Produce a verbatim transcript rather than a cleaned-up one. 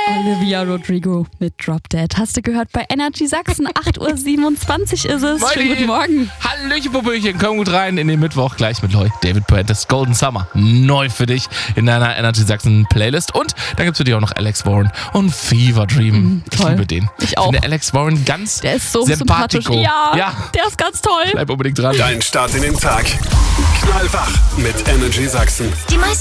Olivia Rodrigo mit Drop Dead. Hast du gehört bei Energy Sachsen? acht Uhr siebenundzwanzig ist es. Moini. Schönen guten Morgen. Hallöchen, Popöchen. Komm gut rein in den Mittwoch. Gleich mit Loy. David Puentes Golden Summer. Neu für dich in deiner Energy Sachsen Playlist. Und dann gibt es für dich auch noch Alex Warren und Fever Dream. Mhm, ich toll. liebe den. Ich auch. Ich finde Alex Warren ganz Der ist so sympathico. sympathisch. Ja, ja, der ist ganz toll. bleib unbedingt dran. Dein Start in den Tag. Knallwach mit Energy Sachsen. Die meisten